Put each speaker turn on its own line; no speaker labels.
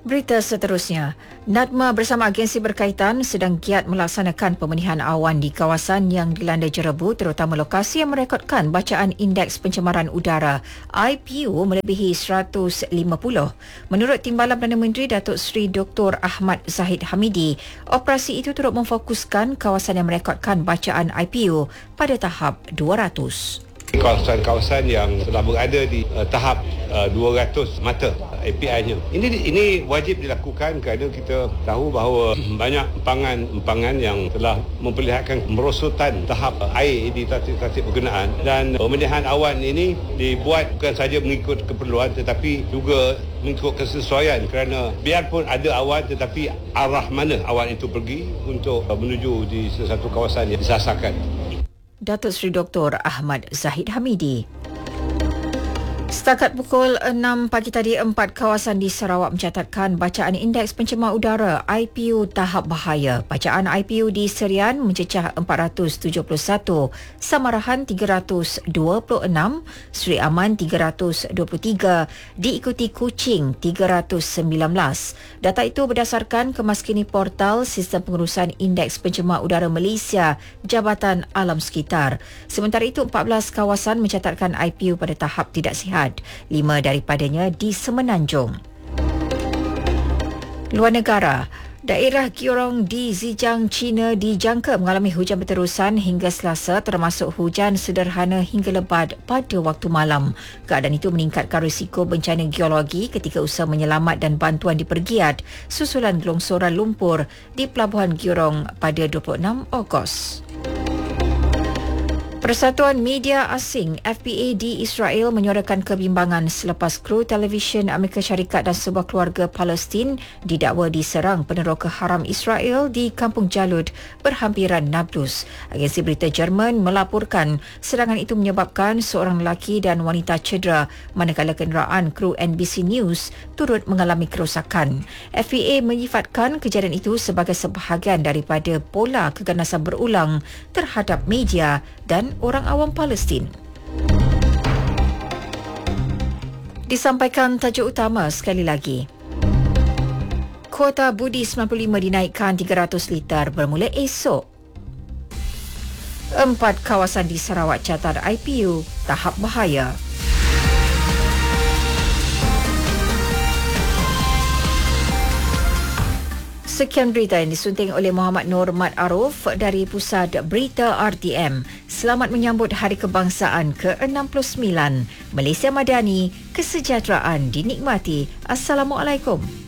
Berita seterusnya, NADMA bersama agensi berkaitan sedang giat melaksanakan pemenihan awan di kawasan yang dilanda jerebu, terutama lokasi yang merekodkan bacaan indeks pencemaran udara IPU melebihi 150. Menurut Timbalan Perdana Menteri Datuk Seri Dr. Ahmad Zahid Hamidi, operasi itu turut memfokuskan kawasan yang merekodkan bacaan IPU pada tahap 200.
Kawasan-kawasan yang telah berada di tahap 200 mata API-nya. Ini wajib dilakukan kerana kita tahu bahawa banyak empangan yang telah memperlihatkan merosotan tahap air di tasik berkenaan, dan pemenihan awan ini dibuat bukan sahaja mengikut keperluan tetapi juga mengikut kesesuaian, kerana biarpun ada awan tetapi arah mana awan itu pergi untuk menuju di sesuatu kawasan yang disasarkan.
Datuk Seri Dr. Ahmad Zahid Hamidi. Setakat pukul 6 pagi tadi, 4 kawasan di Sarawak mencatatkan bacaan indeks pencemar udara IPU tahap bahaya. Bacaan IPU di Serian mencecah 471, Samarahan 326, Seri Aman 323, diikuti Kuching 319. Data itu berdasarkan kemaskini portal Sistem Pengurusan Indeks Pencemar Udara Malaysia, Jabatan Alam Sekitar. Sementara itu, 14 kawasan mencatatkan IPU pada tahap tidak sihat. 5 daripadanya di Semenanjung. Luar negara, daerah Gyurong di Zhejiang, China dijangka mengalami hujan berterusan hingga Selasa, termasuk hujan sederhana hingga lebat pada waktu malam. Keadaan itu meningkatkan risiko bencana geologi ketika usaha menyelamat dan bantuan dipergiat susulan gelongsoran lumpur di Pelabuhan Gyurong pada 26 Ogos. Persatuan Media Asing FPA di Israel menyuarakan kebimbangan selepas kru televisyen Amerika Syarikat dan sebuah keluarga Palestin didakwa diserang peneroka haram Israel di Kampung Jalud berhampiran Nablus. Agensi berita Jerman melaporkan serangan itu menyebabkan seorang lelaki dan wanita cedera, manakala kenderaan kru NBC News turut mengalami kerosakan. FPA menyifatkan kejadian itu sebagai sebahagian daripada pola keganasan berulang terhadap media dan orang awam Palestin. Disampaikan tajuk utama sekali lagi. Kuota budi 95 dinaikkan 300 liter bermula esok. 4 kawasan di Sarawak catat IPU tahap bahaya. Sekian berita yang disunting oleh Muhammad Nur Mat Aruf dari Pusat Berita RTM. Selamat menyambut Hari Kebangsaan ke-69. Malaysia Madani, kesejahteraan dinikmati. Assalamualaikum.